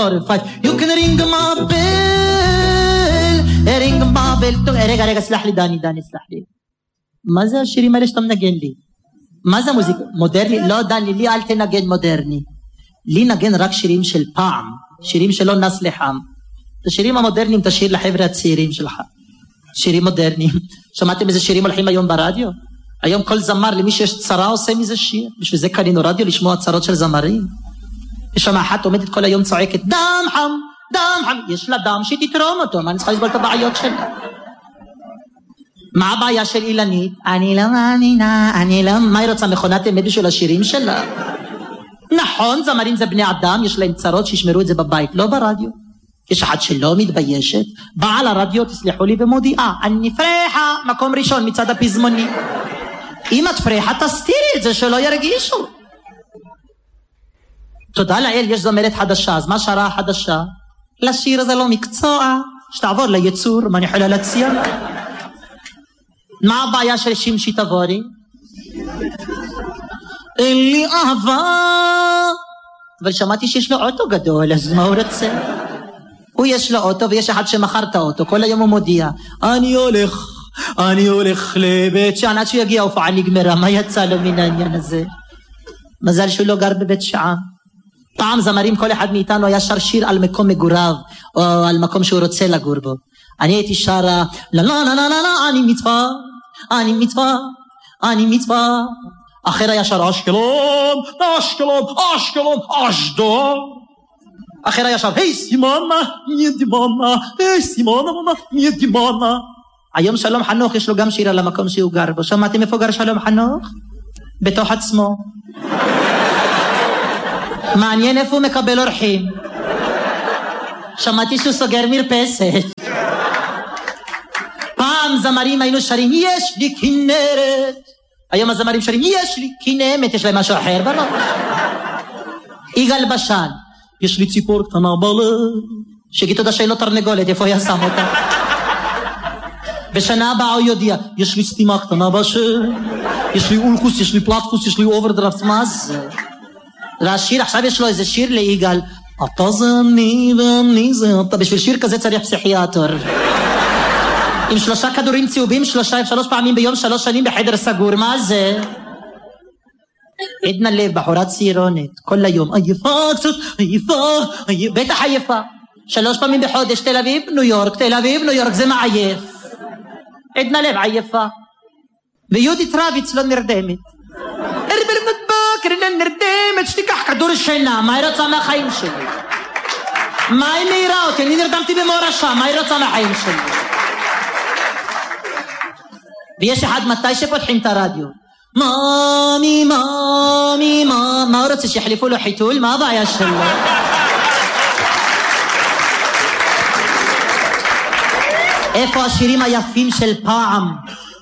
4, 5. You can ring my bell, ring my bell. רגע, סלח לי דני, סלח לי. מה זה השירים האלה שאתה מנגן לי? מה זה המוזיקה? מודרני? לא דני, לי אל תנגן מודרני. לי נגן רק שירים של פעם, שירים שלא נס לחם. את השירים המודרניים תשאיר לחבר'ה הצעירים שלך. שירים מודרניים. שמעתם איזה שירים הולכים היום ברדיו? היום כל זמר, למי שיש צרה עושה מזה שיר. בשביל זה קנינו רדיו לשמוע צרות של זמרים. יש שם אחת עומדת כל היום צועקת, דם חם, דם חם. יש לה דם שתתרום אותו, מה אני צריכה לסבול את הבעיות שלה? מה הבעיה של אילנית? אני לא מאמינה, מה היא רוצה מכונת אמת בשביל השירים שלה? נכון, זמרים זה בני אדם, יש להם צרות שישמרו את זה בבית, לא ברדיו. יש אחת שלא מתביישת, באה לרדיו, תסלחו לי ומודיעה, אני פרחה, מקום ראשון מצד הפזמוני. אם את פרחה תסתירי את זה שלא ירגישו. תודה לאל, יש זמרת חדשה, אז מה שרה החדשה? לשיר הזה לא מקצוע, שתעבור ליצור, מה אני יכולה להציע לה? מה הבעיה של שמשי תבורי? אין לי אהבה, אבל שמעתי שיש לו אוטו גדול, אז מה הוא רוצה? הוא יש לו אוטו ויש אחד שמכר את האוטו, כל היום הוא מודיע, אני הולך לבית שען, עד שיגיע הופעה נגמרה, מה יצא לו מן העניין הזה? מזל שהוא לא גר בבית שען. פעם זמרים, כל אחד מאיתנו היה שר שיר על מקום מגוריו, או על מקום שהוא רוצה לגור בו. אני הייתי שרה, לא, אני מצווה. אחר היה שר, אשקלון, אשדוד. אחר היה שר, היי סימונה, מי דימונה. היום שלום חנוך יש לו גם שיר על המקום שהוא גר בו. שמעתם איפה גר שלום חנוך? בתוך עצמו. מעניין איפה הוא מקבל אורחים. שמעתי שהוא סוגר מרפסת. פעם זמרים היינו שרים, יש לי כנרת. היום הזמרים שרים, יש לי כנמת, יש להם משהו אחר בראש. יגאל בשן, יש לי ציפור קטנה בלב. שיגיד תודה שהיא לא תרנגולת, איפה היה שם אותה? בשנה הבאה הוא יודיע, יש לי סתימה קטנה בשם, יש לי אולקוס, יש לי פלטפוס, יש לי אוברדרפט, מה זה? והשיר, עכשיו יש לו איזה שיר ליגאל, אתה זה אני ואני זה אתה, בשביל שיר כזה צריך פסיכיאטר. עם 3 כדורים צהובים, 3 פעמים ביום, 3 שנים בחדר סגור, מה זה? עדנה לב, בחורת צעירונת, כל היום, עייפה קצת, עייפה, בטח עייפה. 3 פעמים בחודש, תל אביב, ניו יורק, זה מעייף. עדנה לב, עייפה. ויהודית רביץ לא נרדמת. הרברת בוקר, נרדמת, שתיקח כדור שינה, מה היא רוצה מהחיים שלי? מה היא מהירה אותי? אני נרדמתי במורשה, מה היא רוצה מהחיים שלי? ויש אחד מתי שפותחים את הרדיו, מאמי, מה הוא רוצה שיחליפו לו חיתול? מה הבעיה שלו? איפה השירים היפים של פעם?